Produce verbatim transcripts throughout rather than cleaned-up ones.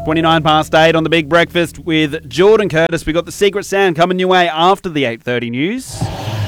twenty-nine past eight on the Big Breakfast with Jordan Curtis. We've got the Secret Sound coming your way after the eight thirty news.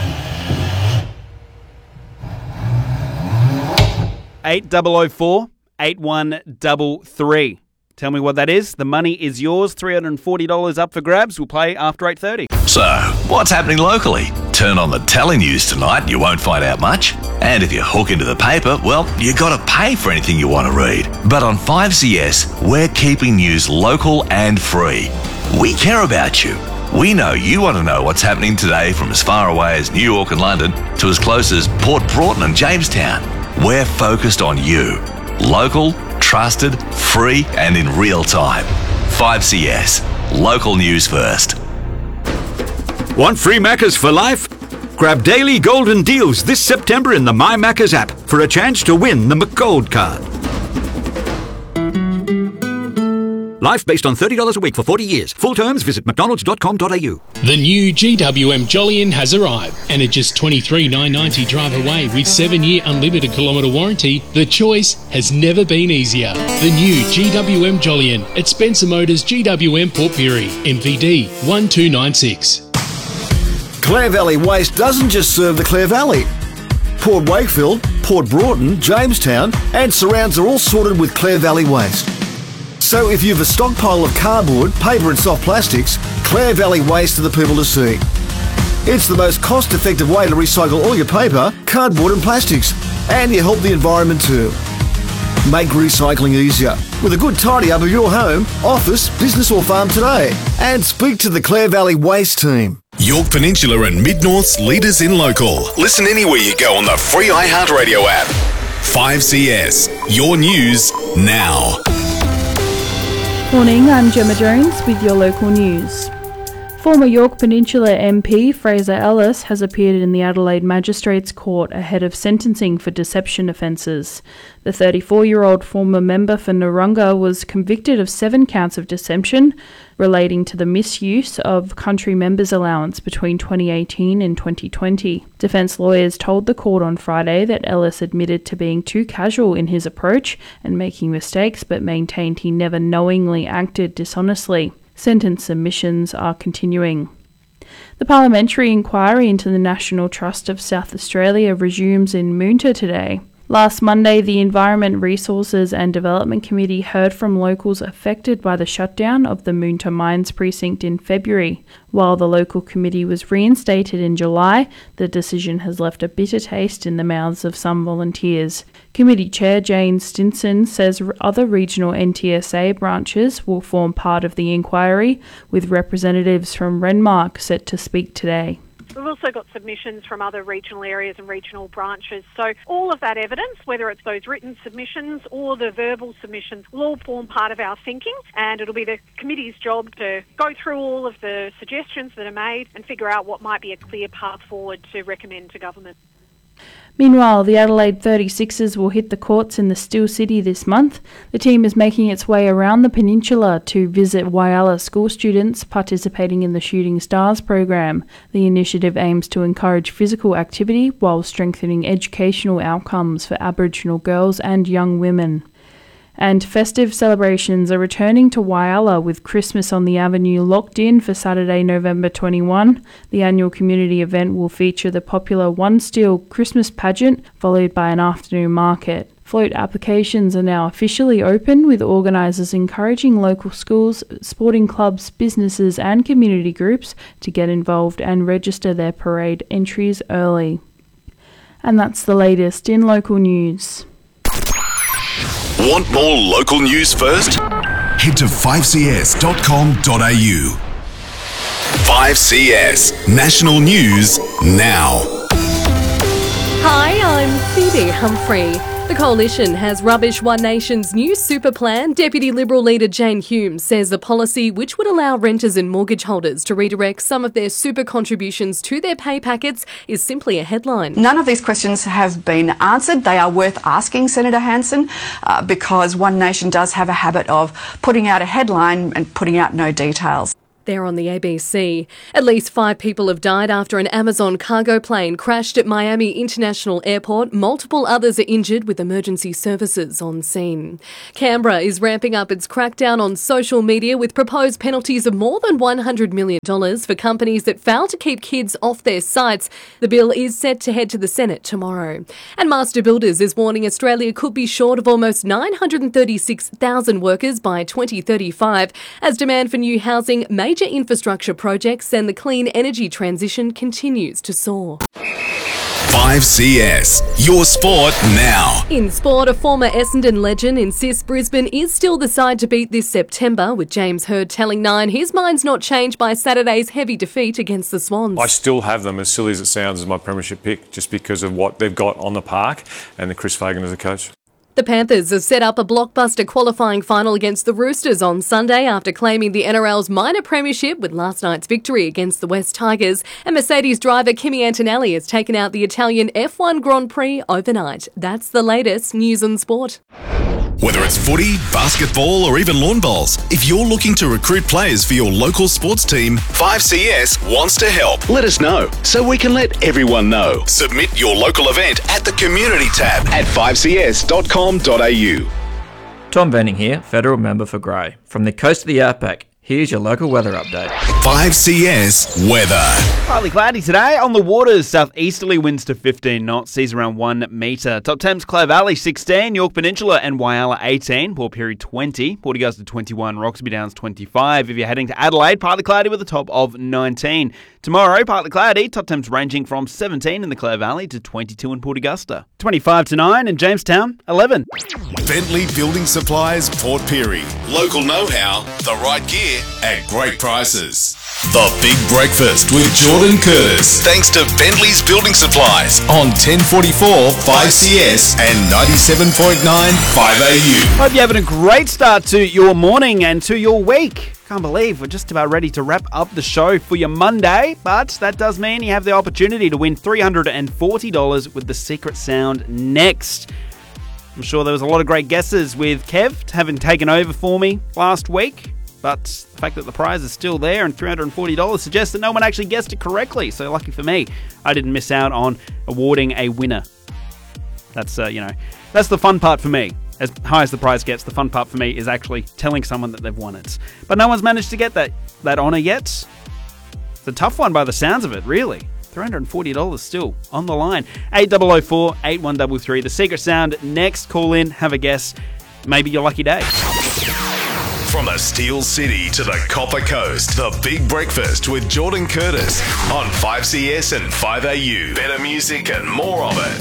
eight double oh four, eight one three three. Tell me what that is. The money is yours. three hundred forty dollars up for grabs. We'll play after eight thirty. So, what's happening locally? Turn on the telly news tonight, you won't find out much. And if you hook into the paper, well, you got to pay for anything you want to read. But on five C S, we're keeping news local and free. We care about you. We know you want to know what's happening today from as far away as New York and London to as close as Port Broughton and Jamestown. We're focused on you. Local, trusted, free, and in real time. five C S. Local news first. Want free Maccas for life? Grab daily golden deals this September in the My Maccas app for a chance to win the McGold card. Life based on thirty dollars a week for forty years. Full terms, visit mcdonalds dot com dot a u. The new G W M Jolyon has arrived, and at just twenty-three thousand nine hundred ninety drive away with seven year unlimited kilometre warranty, the choice has never been easier. The new G W M Jolyon at Spencer Motors G W M Port Pirie, M V D one two nine six. Clare Valley Waste doesn't just serve the Clare Valley. Port Wakefield, Port Broughton, Jamestown and surrounds are all sorted with Clare Valley Waste. So if you've a stockpile of cardboard, paper and soft plastics, Clare Valley Waste are the people to see. It's the most cost-effective way to recycle all your paper, cardboard and plastics, and you help the environment too. Make recycling easier with a good tidy up of your home, office, business or farm today, and speak to the Clare Valley Waste team. York Peninsula and Mid-North's leaders in local. Listen anywhere you go on the free iHeartRadio app. five C S, your news now. Morning, I'm Gemma Jones with your local news. Former York Peninsula M P Fraser Ellis has appeared in the Adelaide Magistrates Court ahead of sentencing for deception offences. The thirty-four-year-old former member for Narunga was convicted of seven counts of deception relating to the misuse of country members' allowance between twenty eighteen and twenty twenty. Defence lawyers told the court on Friday that Ellis admitted to being too casual in his approach and making mistakes, but maintained he never knowingly acted dishonestly. Sentence submissions are continuing. The parliamentary inquiry into the National Trust of South Australia resumes in Moonta today. Last Monday, the Environment, Resources and Development Committee heard from locals affected by the shutdown of the Moonta Mines Precinct in February. While the local committee was reinstated in July, the decision has left a bitter taste in the mouths of some volunteers. Committee Chair Jane Stinson says other regional N T S A branches will form part of the inquiry, with representatives from Renmark set to speak today. We've also got submissions from other regional areas and regional branches. So all of that evidence, whether it's those written submissions or the verbal submissions, will all form part of our thinking, and it'll be the committee's job to go through all of the suggestions that are made and figure out what might be a clear path forward to recommend to government. Meanwhile, the Adelaide thirty-sixers will hit the courts in the Steel City this month. The team is making its way around the peninsula to visit Whyalla school students participating in the Shooting Stars program. The initiative aims to encourage physical activity while strengthening educational outcomes for Aboriginal girls and young women. And festive celebrations are returning to Whyalla with Christmas on the Avenue locked in for Saturday, November twenty-first. The annual community event will feature the popular One Steel Christmas pageant, followed by an afternoon market. Float applications are now officially open, with organisers encouraging local schools, sporting clubs, businesses and community groups to get involved and register their parade entries early. And that's the latest in local news. Want more local news first? Head to five c s dot com dot a u. five C S National News Now. Hi, I'm Phoebe Humphrey. The Coalition has rubbished One Nation's new super plan. Deputy Liberal leader Jane Hume says the policy, which would allow renters and mortgage holders to redirect some of their super contributions to their pay packets, is simply a headline. None of these questions have been answered. They are worth asking, Senator Hanson, uh, because One Nation does have a habit of putting out a headline and putting out no details. They're on the A B C. At least five people have died after an Amazon cargo plane crashed at Miami International Airport. Multiple others are injured, with emergency services on scene. Canberra is ramping up its crackdown on social media with proposed penalties of more than one hundred million dollars for companies that fail to keep kids off their sites. The bill is set to head to the Senate tomorrow. And Master Builders is warning Australia could be short of almost nine hundred thirty-six thousand workers by twenty thirty-five as demand for new housing, major infrastructure projects and the clean energy transition continues to soar. five C S, your sport now. In sport, a former Essendon legend insists Brisbane is still the side to beat this September, with James Hird telling Nine his mind's not changed by Saturday's heavy defeat against the Swans. I still have them, as silly as it sounds, as my premiership pick, just because of what they've got on the park and the Chris Fagan as a coach. The Panthers have set up a blockbuster qualifying final against the Roosters on Sunday after claiming the N R L's minor premiership with last night's victory against the West Tigers, and Mercedes driver Kimi Antonelli has taken out the Italian F one Grand Prix overnight. That's the latest news and sport. Whether it's footy, basketball or even lawn bowls, if you're looking to recruit players for your local sports team, five C S wants to help. Let us know so we can let everyone know. Submit your local event at the Community tab at five c s dot com dot a u. Tom Benning here, Federal Member for Grey. From the coast of the outback, here's your local weather update. five C S weather. Partly cloudy today. On the waters, southeasterly winds to fifteen knots, seas around one metre. Top Thames, Clare Valley sixteen, York Peninsula and Whyalla eighteen, Port Pirie twenty, Port Augusta twenty-one, Roxby Downs twenty-five. If you're heading to Adelaide, partly cloudy with a top of nineteen. Tomorrow, partly cloudy, top temps ranging from seventeen in the Clare Valley to twenty-two in Port Augusta. twenty-five to nine in Jamestown, eleven. Bentley Building Supplies, Port Pirie. Local know-how, the right gear at great prices. The Big Breakfast with Jordan Curtis. Thanks to Bentley's Building Supplies on ten forty-four five C S and ninety-seven point nine five A U. Hope you're having a great start to your morning and to your week. Can't believe we're just about ready to wrap up the show for your Monday, but that does mean you have the opportunity to win three hundred forty dollars with the secret sound next. I'm sure there was a lot of great guesses with Kev having taken over for me last week, but the fact that the prize is still there and three hundred forty dollars suggests that no one actually guessed it correctly, so lucky for me, I didn't miss out on awarding a winner. That's, uh, you know, that's the fun part for me. As high as the prize gets, the fun part for me is actually telling someone that they've won it. But no one's managed to get that, that honour yet. It's a tough one by the sounds of it, really. three hundred forty dollars still on the line. eight zero zero four, eight one three three. The secret sound next. Call in, have a guess. Maybe your lucky day. From the Steel City to the Copper Coast, the Big Breakfast with Jordan Curtis on five C S and five A U. Better music and more of it.